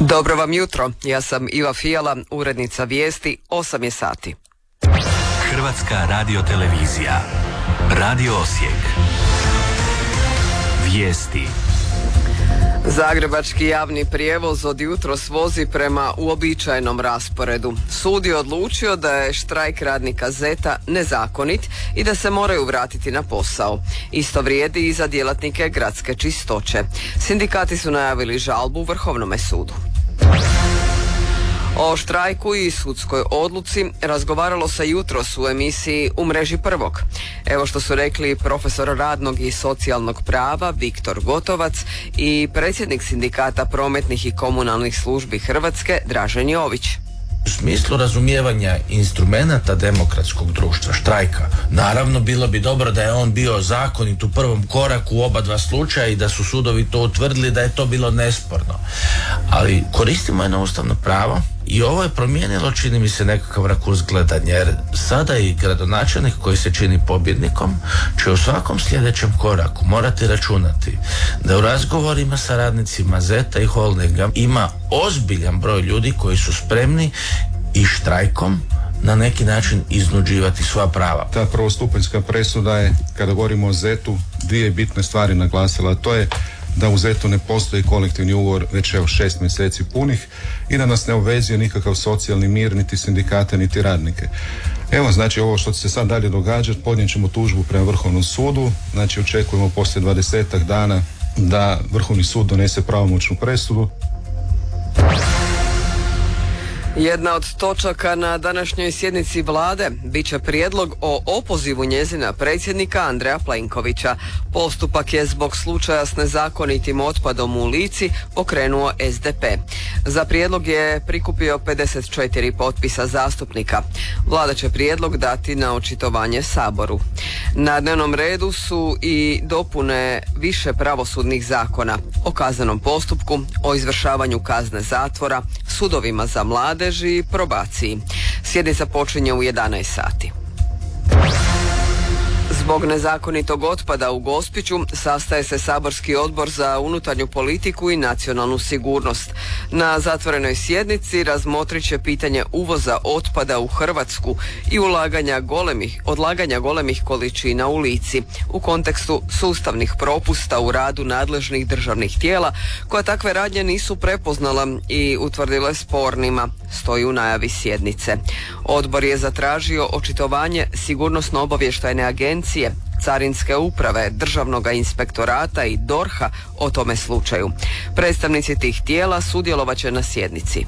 Dobro vam jutro, ja sam Iva Fijala, urednica vijesti, 8 je sati. Hrvatska radiotelevizija, Radio Osijek, vijesti. Zagrebački javni prijevoz od jutros vozi prema uobičajenom rasporedu. Sud je odlučio da je štrajk radnika ZET-a nezakonit i da se moraju vratiti na posao. Isto vrijedi i za djelatnike gradske čistoće. Sindikati su najavili žalbu Vrhovnome sudu. O štrajku i sudskoj odluci razgovaralo se jutros u emisiji U mreži prvog. Evo što su rekli profesor radnog i socijalnog prava Viktor Gotovac i predsjednik sindikata prometnih i komunalnih službi Hrvatske Dražen Jović. U smislu razumijevanja instrumenata demokratskog društva, štrajka, naravno bilo bi dobro da je on bio zakonit u prvom koraku u oba dva slučaja i da su sudovi to utvrdili da je to bilo nesporno. Ali koristimo jedno ustavno pravo i ovo je promijenilo, čini mi se, nekakav rakurs gledanja, jer sada i gradonačelnik koji se čini pobjednikom će u svakom sljedećem koraku morati računati da u razgovorima sa radnicima ZET-a i Holdinga ima ozbiljan broj ljudi koji su spremni i štrajkom na neki način iznuđivati svoja prava. Ta prvostupanjska presuda je, kada govorimo o ZET-u, dvije bitne stvari naglasila. To je da u ZET-u ne postoji kolektivni ugovor već 6 mjeseci punih i da nas ne obvezuje nikakav socijalni mir, niti sindikate, niti radnike. Evo, znači, ovo što će se sad dalje događati, podnijet ćemo tužbu prema Vrhovnom sudu, znači očekujemo poslije 20-ak dana da Vrhovni sud donese pravomoćnu presudu. Jedna od točaka na današnjoj sjednici vlade bit će prijedlog o opozivu njezina predsjednika Andreja Plenkovića. Postupak je zbog slučaja s nezakonitim otpadom u Lici pokrenuo SDP. Za prijedlog je prikupio 54 potpisa zastupnika. Vlada će prijedlog dati na očitovanje Saboru. Na dnevnom redu su i dopune više pravosudnih zakona o kaznenom postupku, o izvršavanju kazne zatvora, sudovima za mladež i probaciji. Sjednica počinje u 11 sati. Zbog nezakonitog otpada u Gospiću sastaje se saborski odbor za unutarnju politiku i nacionalnu sigurnost. Na zatvorenoj sjednici razmotrit će pitanje uvoza otpada u Hrvatsku i odlaganja golemih količina u Lici u kontekstu sustavnih propusta u radu nadležnih državnih tijela koja takve radnje nisu prepoznala i utvrdile spornima, stoji u najavi sjednice. Odbor je zatražio očitovanje Sigurnosno-obavještajne agencije, Carinske uprave, Državnog inspektorata i DORH-a o tome slučaju. Predstavnici tih tijela sudjelovat će na sjednici.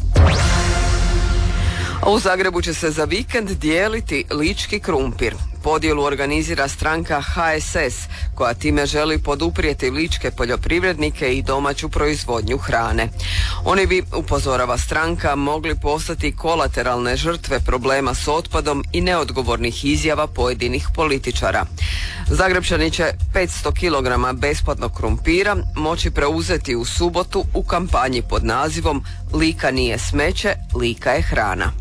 A u Zagrebu će se za vikend dijeliti lički krumpir. Podjelu organizira stranka HSS, koja time želi poduprijeti ličke poljoprivrednike i domaću proizvodnju hrane. Oni bi, upozorava stranka, mogli postati kolateralne žrtve problema s otpadom i neodgovornih izjava pojedinih političara. Zagrebčani će 500 kg besplatnog krumpira moći preuzeti u subotu u kampanji pod nazivom Lika nije smeće, Lika je hrana.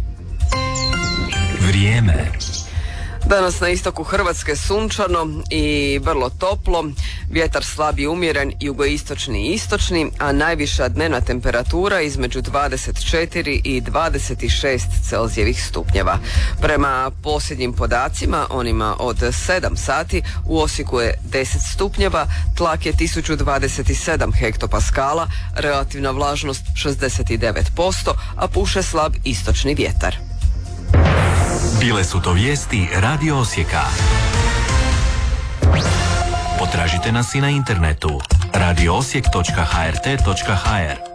Vrijeme. Danas na istoku Hrvatske sunčano i vrlo toplo, vjetar slab i umjeren, jugoistočni i istočni, a najviša dnevna temperatura između 24 i 26 Celzijevih stupnjeva. Prema posljednjim podacima, onima od 7 sati, u Osijeku je 10 stupnjeva, tlak je 1027 hektopaskala, relativna vlažnost 69%, a puše slab istočni vjetar. Bile su to vijesti Radio Osijeka. Potražite nas i na internetu radioosijek.hrt.hr.